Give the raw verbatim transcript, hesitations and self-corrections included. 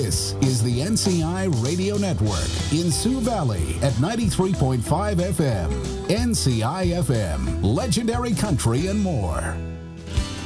This is the N C I Radio Network in Sioux Valley at ninety-three point five F M. N C I F M, legendary country and more.